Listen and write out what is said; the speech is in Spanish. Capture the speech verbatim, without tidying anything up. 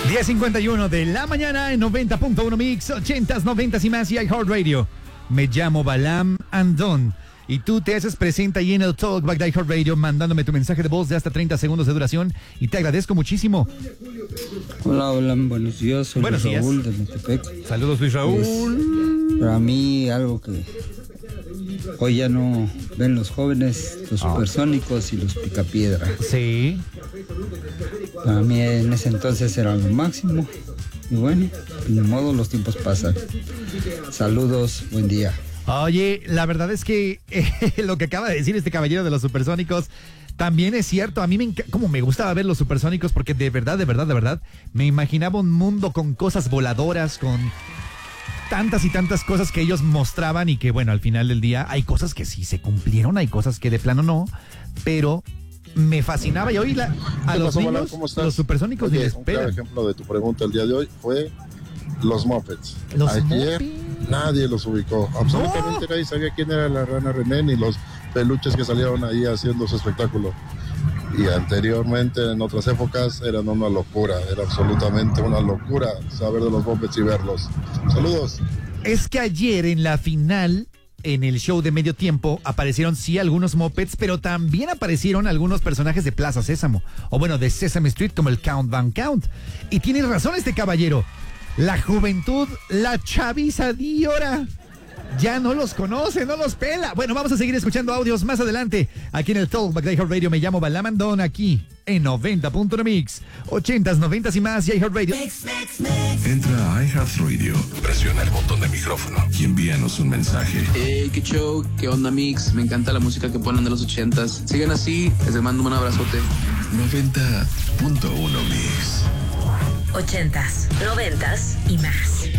diez cincuenta y uno de la mañana en noventa punto uno Mix, ochentas, noventas y más y iHeartRadio. Me llamo Balam Andón y tú te haces presente ahí en el Talkback de iHeartRadio mandándome tu mensaje de voz de hasta treinta segundos de duración y te agradezco muchísimo. Hola, hola, buenos días, soy Buenos Luis días. Raúl de Metepec. Saludos, Luis Raúl. Es, para mí algo que hoy ya no ven los jóvenes, los Oh. supersónicos y los picapiedra. Sí. Para mí en ese entonces era lo máximo. Y bueno, ni modo, los tiempos pasan. Saludos, buen día. Oye, la verdad es que eh, lo que acaba de decir este caballero de los supersónicos también es cierto. A mí me enc- como me gustaba ver los supersónicos porque de verdad, de verdad, de verdad, me imaginaba un mundo con cosas voladoras, con tantas y tantas cosas que ellos mostraban y que bueno, al final del día hay cosas que sí se cumplieron, hay cosas que de plano no, pero me fascinaba y hoy la, a ¿Qué los pasó, niños, Balam? ¿Cómo estás? los supersónicos ni Oye, les un claro pegan. ejemplo de tu pregunta el día de hoy fue los Muppets. Los Ayer Muppets. nadie los ubicó. Absolutamente nadie sabía quién era la rana René ni los peluches que salieron ahí haciendo su espectáculo. Y anteriormente, en otras épocas, eran una locura. Era absolutamente una locura saber de los Muppets y verlos. Saludos. Es que ayer en la final, en el show de medio tiempo, aparecieron sí algunos mopeds, pero también aparecieron algunos personajes de Plaza Sésamo, o bueno, de Sesame Street, como el Count Van Count. Y tiene razón este caballero. La juventud, la chaviza de ahora, ya no los conoce, no los pela. Bueno, vamos a seguir escuchando audios más adelante. Aquí en el Talkback de iHeartRadio. Me llamo Balamandón, aquí en noventa punto uno Mix. ochentas, noventas y más y iHeartRadio. Entra a iHeartRadio, presiona el botón de micrófono y envíanos un mensaje. Hey, qué show, qué onda Mix, me encanta la música que ponen de los ochentas. Sigan así, les mando un abrazote. noventa punto uno Mix. Ochentas, noventas y más.